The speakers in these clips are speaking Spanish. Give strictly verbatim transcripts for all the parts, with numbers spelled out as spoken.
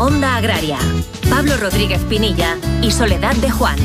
Onda Agraria. Pablo Rodríguez Pinilla y Soledad de Juan.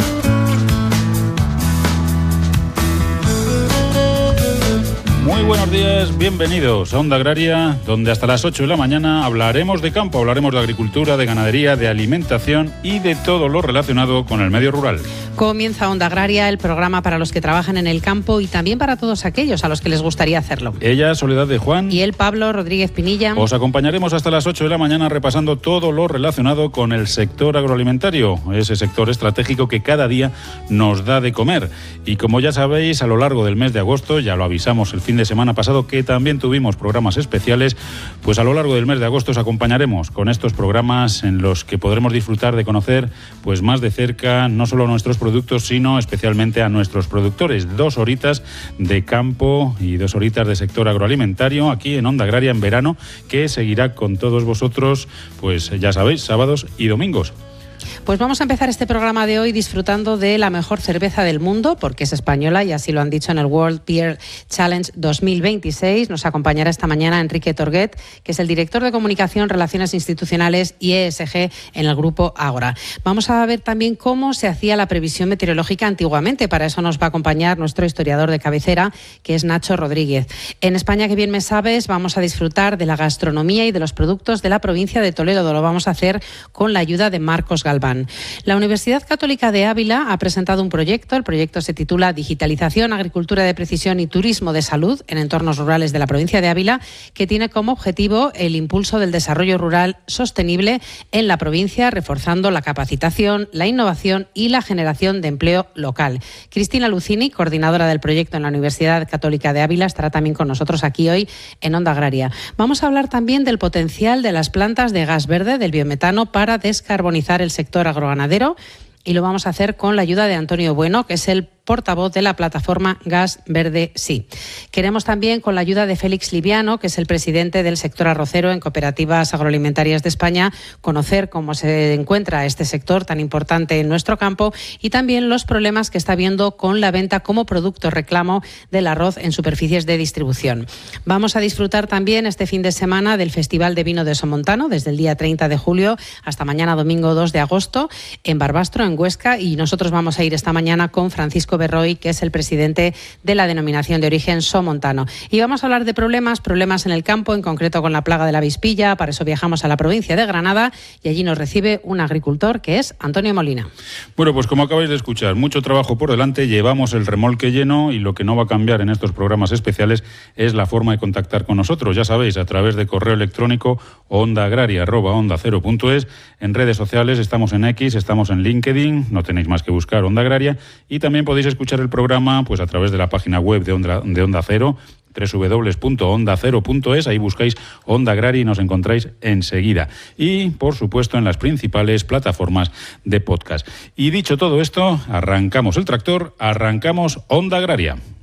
Muy buenos días, bienvenidos a Onda Agraria, donde hasta las ocho de la mañana hablaremos de campo, hablaremos de agricultura, de ganadería, de alimentación y de todo lo relacionado con el medio rural. Comienza Onda Agraria, el programa para los que trabajan en el campo y también para todos aquellos a los que les gustaría hacerlo. Ella, Soledad de Juan. Y él, Pablo Rodríguez Pinilla. Os acompañaremos hasta las ocho de la mañana repasando todo lo relacionado con el sector agroalimentario, ese sector estratégico que cada día nos da de comer. Y como ya sabéis, a lo largo del mes de agosto, ya lo avisamos el fin de semana pasado que también tuvimos programas especiales, pues a lo largo del mes de agosto os acompañaremos con estos programas en los que podremos disfrutar de conocer pues más de cerca no solo nuestros productos, sino especialmente a nuestros productores. Dos horitas de campo y dos horitas de sector agroalimentario aquí en Onda Agraria en verano, que seguirá con todos vosotros, pues ya sabéis, sábados y domingos. Pues vamos a empezar este programa de hoy disfrutando de la mejor cerveza del mundo, porque es española y así lo han dicho en el World Beer Challenge dos mil veintiséis. Nos acompañará esta mañana Enrique Torguet, que es el director de Comunicación, Relaciones Institucionales y E S G en el Grupo Ágora. Vamos a ver también cómo se hacía la previsión meteorológica antiguamente. Para eso nos va a acompañar nuestro historiador de cabecera, que es Nacho Rodríguez. En España, que bien me sabes, vamos a disfrutar de la gastronomía y de los productos de la provincia de Toledo. Lo vamos a hacer con la ayuda de Marcos Galván. La Universidad Católica de Ávila ha presentado un proyecto. El proyecto se titula Digitalización, Agricultura de Precisión y Turismo de Salud en entornos rurales de la provincia de Ávila, que tiene como objetivo el impulso del desarrollo rural sostenible en la provincia, reforzando la capacitación, la innovación y la generación de empleo local. Cristina Lucini, coordinadora del proyecto en la Universidad Católica de Ávila, estará también con nosotros aquí hoy en Onda Agraria. Vamos a hablar también del potencial de las plantas de gas verde, del biometano, para descarbonizar el sector agroganadero, y lo vamos a hacer con la ayuda de Antonio Bueno, que es el portavoz de la plataforma Gas Verde Sí. Queremos también, con la ayuda de Félix Liviano, que es el presidente del sector arrocero en Cooperativas Agroalimentarias de España, conocer cómo se encuentra este sector tan importante en nuestro campo y también los problemas que está habiendo con la venta como producto reclamo del arroz en superficies de distribución. Vamos a disfrutar también este fin de semana del Festival de Vino de Somontano, desde el día treinta de julio hasta mañana domingo dos de agosto, en Barbastro, en Huesca, y nosotros vamos a ir esta mañana con Francisco Berroy, que es el presidente de la denominación de origen somontano. Y vamos a hablar de problemas, problemas en el campo, en concreto con la plaga de la avispilla. Para eso viajamos a la provincia de Granada y allí nos recibe un agricultor que es Antonio Molina. Bueno, pues como acabáis de escuchar, mucho trabajo por delante, llevamos el remolque lleno y lo que no va a cambiar en estos programas especiales es la forma de contactar con nosotros. Ya sabéis, a través de correo electrónico ondaagraria arroba onda cero punto es, en redes sociales estamos en X, estamos en LinkedIn, no tenéis más que buscar Onda Agraria, y también podéis escuchar el programa pues a través de la página web de Onda, de Onda Cero, doble u doble u doble u punto onda cero punto es, ahí buscáis Onda Agraria y nos encontráis enseguida. Y, por supuesto, en las principales plataformas de podcast. Y dicho todo esto, arrancamos el tractor, arrancamos Onda Agraria.